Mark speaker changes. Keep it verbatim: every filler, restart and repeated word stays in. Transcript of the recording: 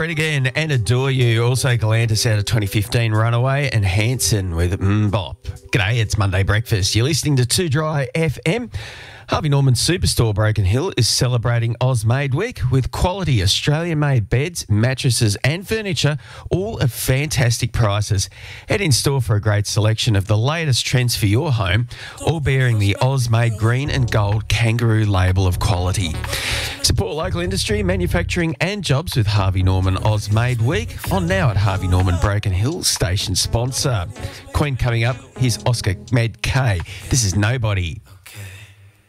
Speaker 1: Fred again and Adore You. Also Galantis out of twenty fifteen Runaway and Hanson with Mbop. G'day, it's Monday Breakfast. You're listening to Too Dry F M. Harvey Norman Superstore Broken Hill is celebrating Ozmade Week with quality Australian-made beds, mattresses and furniture, all at fantastic prices. Head in store for a great selection of the latest trends for your home, all bearing the Ozmade green and gold kangaroo label of quality. Support local industry, manufacturing and jobs with Harvey Norman Ozmade Week on now at Harvey Norman Broken Hill, station sponsor. Queen coming up, here's Oscar Med K. This is Nobody.